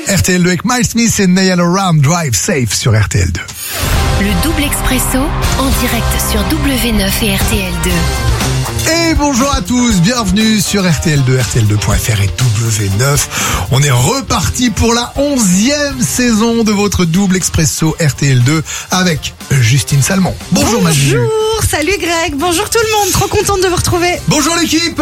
RTL2 avec Miles Smith et Niall Horan, Drive Safe sur RTL2. Le double expresso en direct sur W9 et RTL2. Et bonjour à tous, bienvenue sur RTL2, RTL2.fr et W9. On est reparti pour la 11e saison de votre double expresso RTL2 avec Justine Salmon. Bonjour Manu. Salut Greg, bonjour tout le monde, trop contente de vous retrouver. Bonjour l'équipe.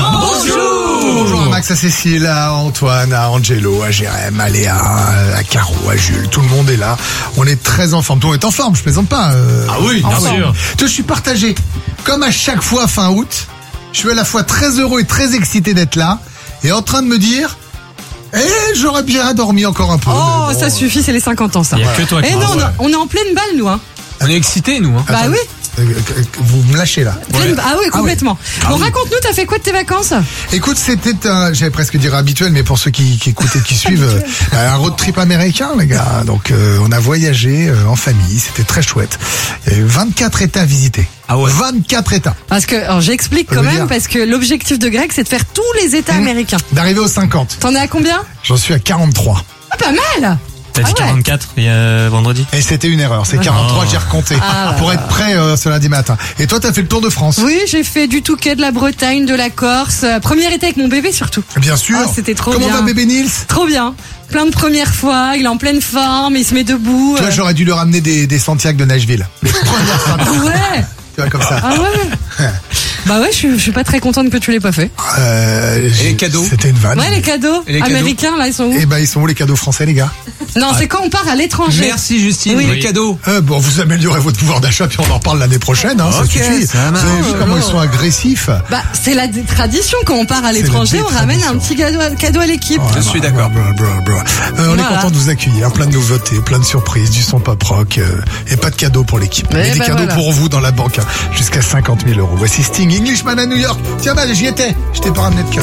Bonjour. Bonjour à Max, à Cécile, à Antoine, à Angelo, à Jérém, à Léa, à Caro, à Jules. Tout le monde est là. On est très en forme. Tout le monde est en forme, je plaisante pas. Ah oui, bien sûr. Je suis partagé. Comme à chaque fois fin août, je suis à la fois très heureux et très excité d'être là et en train de me dire j'aurais bien dormi encore un peu. Oh, ça suffit, c'est les 50 ans ça. Il y a que toi qui non, parles. on est en pleine balle nous. On est excités, nous. Hein. Bah Attends, oui. Vous me lâchez là. Ah oui, complètement. Bon, raconte-nous, t'as fait quoi de tes vacances? Écoute, c'était j'allais presque dire habituel, mais pour ceux qui écoutent et qui suivent, un road trip américain, les gars. Donc, on a voyagé en famille, c'était très chouette. Il y avait 24 États visités. Ah ouais. 24 États. Parce que, alors j'explique quand même, parce que l'objectif de Greg, c'est de faire tous les États américains. D'arriver aux 50. T'en es à combien? J'en suis à 43. Ah, pas mal. T'as dit ouais. 44 il y a vendredi. Et c'était une erreur, c'est 43, j'ai recompté. Pour être prêt ce lundi matin. Et toi, t'as fait le tour de France? Oui, j'ai fait du Touquet, de la Bretagne, de la Corse. Premier été avec mon bébé surtout. Bien sûr. Oh, c'était trop Comment bien. va bébé Nils? Trop bien. Plein de premières fois, il est en pleine forme, il se met debout. Toi, j'aurais dû lui ramener des Santiago de Nashville. Les premières Santiago. Ouais. Tu vois, comme ça. Ah ouais. Bah ouais, je suis pas très contente que tu l'aies pas fait. Et les cadeaux? C'était une vanne. Ouais, les cadeaux Et les cadeaux américains, là, ils sont où? Eh ben, ils sont où les cadeaux français, les gars? Non, c'est quand on part à l'étranger. Merci Justine, Oui. les cadeaux. Bon, vous améliorez votre pouvoir d'achat, puis on en reparle l'année prochaine, hein, ça Ok, suffit. ça Vous marche. avez vu comment ils sont agressifs? Bah, c'est la tradition, quand on part à C'est l'étranger, la on ramène un tradition. petit cadeau à l'équipe. Oh, Je suis d'accord. On est Voilà. content de vous accueillir, plein de nouveautés, plein de surprises, du son pop rock, et pas de cadeaux pour l'équipe. Mais Mais des bah cadeaux voilà. pour vous dans la banque, hein, jusqu'à 50 000 €. Voici Sting, Englishman à New York. Tiens, bah, j'y étais. Je t'ai pas ramené de cœur.